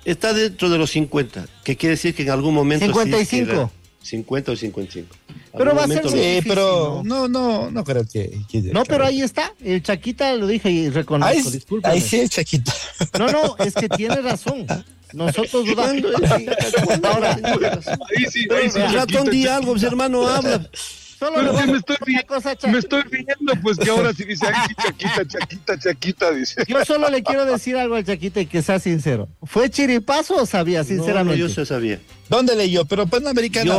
Está dentro de los 50, que quiere decir que en algún momento... 55. 50 o 55. Pero va a ser muy difícil, pero no creo que no, pero ahí está, el Chaquita lo dije y reconozco, discúlpame. Ahí sí el Chaquita. No, es que tiene razón. Nosotros dudamos. Ahora, ahí sí, Ratón, di algo, pues, hermano, habla. Solo le voy a me decir una cosa, me estoy riendo, pues que ahora sí dice, ay, sí, Chaquita, dice. Yo solo le quiero decir algo al Chaquita y que sea sincero. ¿Fue chiripazo o sabía, sinceramente? No, yo sí sabía. ¿Dónde leyó? Pero Panamericana.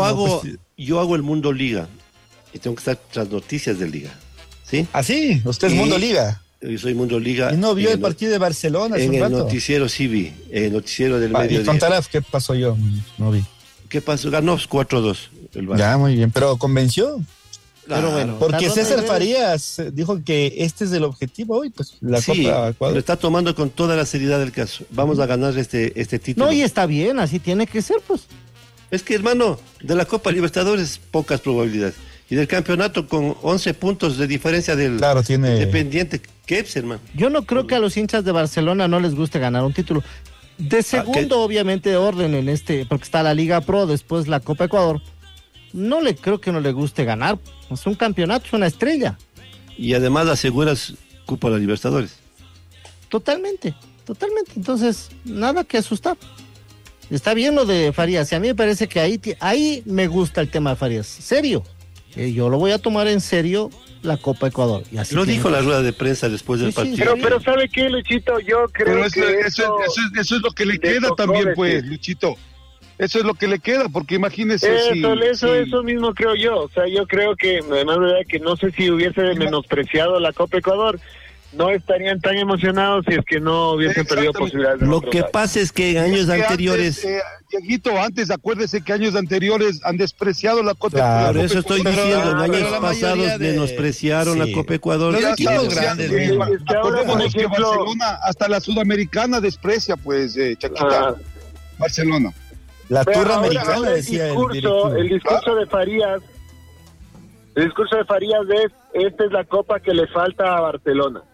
Yo hago el Mundo Liga y tengo que estar tras noticias de Liga. ¿Sí? ¿Ah, sí? ¿Usted es Mundo Liga? Yo soy Mundo Liga. ¿Y no vio el partido de Barcelona hace un rato? En el noticiero sí vi, en el noticiero del mediodía. Y con Taraf, ¿qué pasó? Yo no vi. ¿Qué pasó? Ganó 4-2 el Barça. Ya, muy bien, pero convenció. Pero bueno, porque César Farías dijo que este es el objetivo hoy, pues la Copa Ecuador. Lo está tomando con toda la seriedad del caso. Vamos a ganar este título. No, y está bien, así tiene que ser, pues. Es que, hermano, de la Copa Libertadores pocas probabilidades. Y del campeonato con 11 puntos de diferencia del Independiente. ¿Qué, hermano? Yo no creo que a los hinchas de Barcelona no les guste ganar un título. De segundo, obviamente, de orden en porque está la Liga Pro, después la Copa Ecuador. No le creo que no le guste ganar. Es un campeonato, es una estrella. Y además aseguras cupo a la Libertadores. Totalmente. Entonces, nada que asustar. Está bien lo de Farías. Y a mí me parece que ahí me gusta el tema de Farías. Serio. Yo lo voy a tomar en serio la Copa Ecuador. Y así lo dijo en la rueda de prensa después del partido. Pero ¿sabe qué, Luchito? Yo creo que eso es lo que le queda también, pues, Luchito. Eso es lo que le queda, porque imagínese eso mismo creo yo. O sea, yo creo que, además de verdad, que no sé si hubiese menospreciado la Copa Ecuador, no estarían tan emocionados si es que no hubiesen perdido posibilidades. Lo que pasa es que en años anteriores... Dieguito, antes acuérdese que años anteriores han despreciado la Copa Ecuador. Claro, eso estoy diciendo, en años pasados menospreciaron la Copa Ecuador. Los equipos grandes. Acordémonos que Barcelona, hasta la Sudamericana desprecia, pues, Chaquita. Barcelona. La turra americana, decía el discurso de Farías. El discurso de Farías es: esta es la copa que le falta a Barcelona.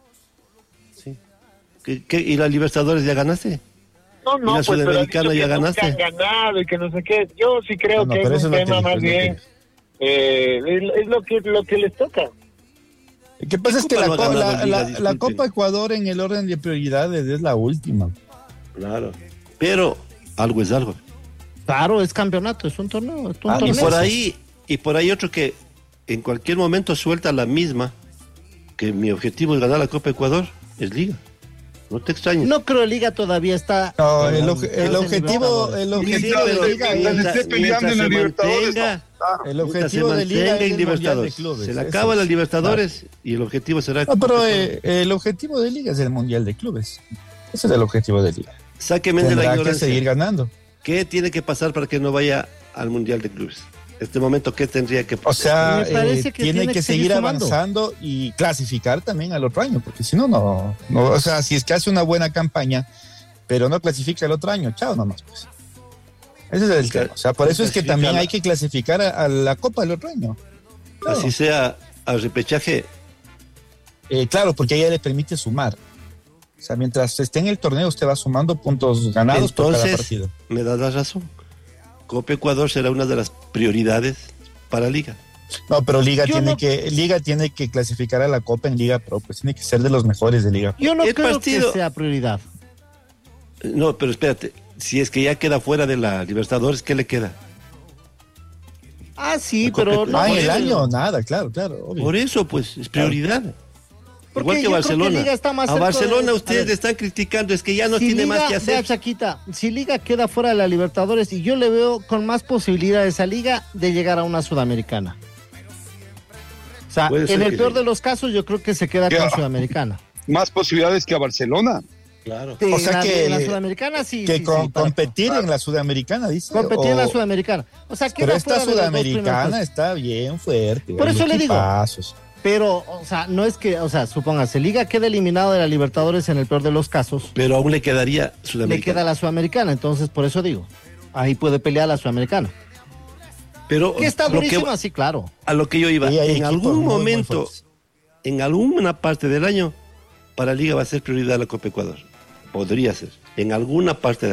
Sí. ¿Y la Libertadores ya ganaste? No, ¿Y la Sudamericana ya ganaste? Han ganado y que no sé qué. Yo sí creo que es un tema más bien. Es lo que les toca. Lo que pasa es que la Copa Ecuador en el orden de prioridades es la última. Claro. Pero algo es algo. Claro, es campeonato, es un torneo. Y por ahí otro que en cualquier momento suelta la misma, que mi objetivo es ganar la Copa Ecuador, es Liga. No te extrañes. No creo Liga todavía está. No, el objetivo de Liga el objetivo de Liga es el Mundial de Clubes. Se le acaba la Libertadores y el objetivo será. No, pero el objetivo de Liga es el Mundial de Clubes. Ese es el objetivo de Liga. Sáqueme de la ignorancia. Que seguir ganando. ¿Qué tiene que pasar para que no vaya al Mundial de Clubes? Este momento, ¿qué tendría que pasar? O sea, tiene que seguir avanzando y clasificar también al otro año, porque si no, o sea, si es que hace una buena campaña, pero no clasifica el otro año, chao nomás, pues. Ese es el tema. O sea, por eso es que también hay que clasificar a la Copa del otro año. Claro. Así sea al repechaje. Claro, porque ella le permite sumar. O sea, mientras esté en el torneo, usted va sumando puntos ganados por cada partido. Me das la razón. Copa Ecuador será una de las prioridades para Liga. No, pero Liga tiene que clasificar a la Copa en Liga Pro, pues tiene que ser de los mejores de Liga Pro. Yo no creo que sea prioridad. No, pero espérate, si es que ya queda fuera de la Libertadores, ¿qué le queda? Ah, sí, pero no. En el año nada, claro, obvio. Por eso, pues, es prioridad. Porque igual que Barcelona. A Barcelona ustedes le están criticando, es que ya no tiene más que hacer. Chaquita, si Liga queda fuera de la Libertadores, y yo le veo con más posibilidades a Liga de llegar a una Sudamericana. O sea, en el peor de los casos, yo creo que se queda con Sudamericana. Más posibilidades que a Barcelona. Claro. O sea que en la Sudamericana sí. Que competir en la Sudamericana, dice. Competir en la Sudamericana. O sea, pero esta Sudamericana está bien fuerte. Por eso le digo. Pasos. Pero, o sea, no es que, o sea, supóngase, Liga queda eliminado de la Libertadores en el peor de los casos. Pero aún le quedaría Sudamericana. Le queda la Sudamericana, entonces por eso digo, ahí puede pelear la Sudamericana. Pero que está durísima, sí, claro. A lo que yo iba, en algún momento, en alguna parte del año, para Liga va a ser prioridad la Copa Ecuador. Podría ser, en alguna parte del